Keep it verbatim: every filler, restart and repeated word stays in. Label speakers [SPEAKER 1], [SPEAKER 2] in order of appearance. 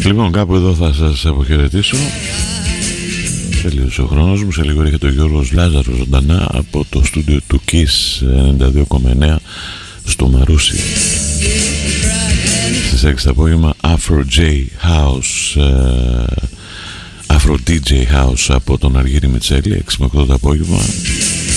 [SPEAKER 1] Λοιπόν, κάπου εδώ θα σας αποχαιρετήσω. Τελείωσε ο χρόνος μου. Σε λίγο έρχεται ο Γιώργος Λάζαρος ζωντανά από το στούντιο του Kiss ενενήντα δύο κόμμα εννέα στο Μαρούσι. Στις έξι το απόγευμα Afro J House, Afro ντι τζέι House από τον Αργύρη Μιτσέλη, έξι με οκτώ το απόγευμα.